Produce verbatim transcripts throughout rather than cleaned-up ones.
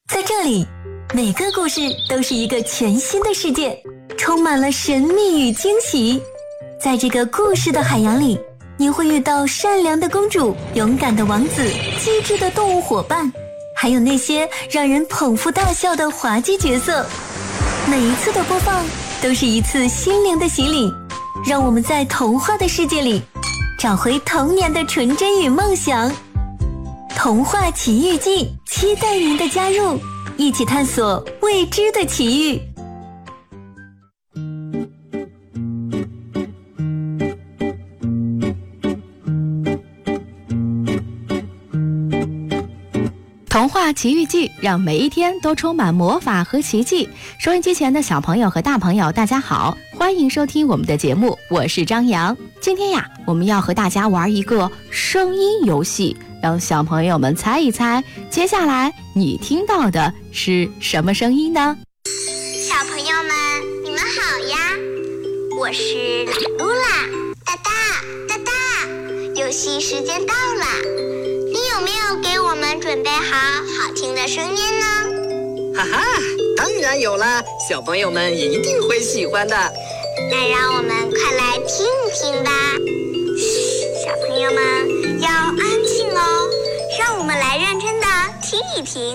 在这里，每个故事都是一个全新的世界，充满了神秘与惊喜。在这个故事的海洋里，你会遇到善良的公主、勇敢的王子、机智的动物伙伴，还有那些让人捧腹大笑的滑稽角色。每一次的播放都是一次心灵的洗礼，让我们在童话的世界里找回童年的纯真与梦想。童话奇遇记，期待您的加入，一起探索未知的奇遇。 童话奇遇记，让每一天都充满魔法和奇迹。收音机前的小朋友和大朋友，大家好，欢迎收听我们的节目，我是张扬。今天呀，我们要和大家玩一个声音游戏，让小朋友们猜一猜，接下来你听到的是什么声音呢？ 小朋友们，你们好呀，我是露拉。哒哒哒哒，游戏时间到了，你有没有给我们准备好好听的声音呢？ 哈哈，当然有啦，小朋友们一定会喜欢的。 那让我们快来听一听吧。嘘，小朋友们要安静哦，让我们来认真的听一听。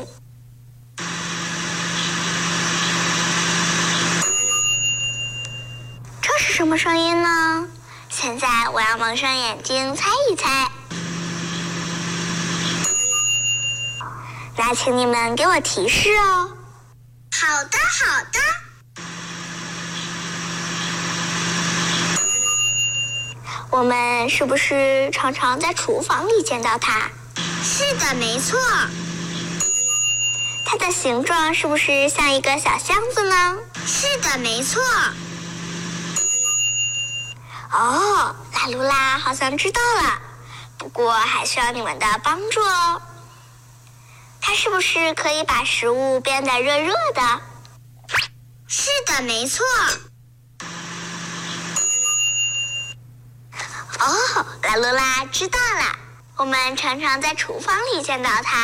这是什么声音呢？现在我要蒙上眼睛猜一猜。那请你们给我提示哦。好的，好的。我们是不是常常在厨房里见到它？是的，没错。它的形状是不是像一个小箱子呢？是的，没错。哦，拉鲁拉好像知道了，不过还需要你们的帮助哦。它是不是可以把食物变得热热的？是的，没错。哦，拉鲁拉知道了，我们常常在厨房里见到它。